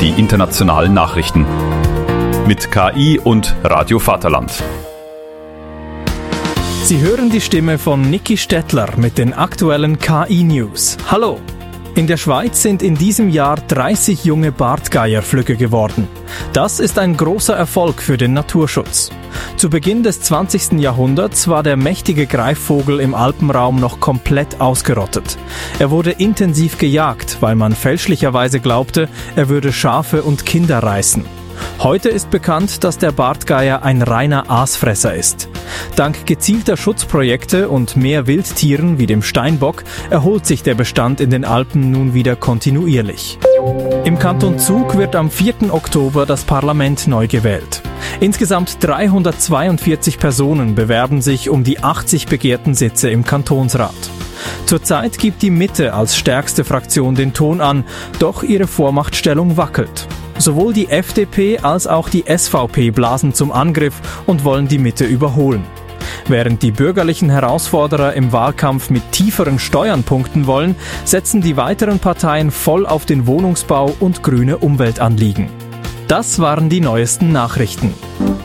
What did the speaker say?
die internationalen Nachrichten. Mit KI und Radio Vaterland. Sie hören die Stimme von Niki Stettler mit den aktuellen KI-News. Hallo! In der Schweiz sind in diesem Jahr 30 junge Bartgeierflügge geworden. Das ist ein großer Erfolg für den Naturschutz. Zu Beginn des 20. Jahrhunderts war der mächtige Greifvogel im Alpenraum noch komplett ausgerottet. Er wurde intensiv gejagt, weil man fälschlicherweise glaubte, er würde Schafe und Kinder reißen. Heute ist bekannt, dass der Bartgeier ein reiner Aasfresser ist. Dank gezielter Schutzprojekte und mehr Wildtieren wie dem Steinbock erholt sich der Bestand in den Alpen nun wieder kontinuierlich. Im Kanton Zug wird am 4. Oktober das Parlament neu gewählt. Insgesamt 342 Personen bewerben sich um die 80 begehrten Sitze im Kantonsrat. Zurzeit gibt die Mitte als stärkste Fraktion den Ton an, doch ihre Vormachtstellung wackelt. Sowohl die FDP als auch die SVP blasen zum Angriff und wollen die Mitte überholen. Während die bürgerlichen Herausforderer im Wahlkampf mit tieferen Steuern punkten wollen, setzen die weiteren Parteien voll auf den Wohnungsbau und grüne Umweltanliegen. Das waren die neuesten Nachrichten.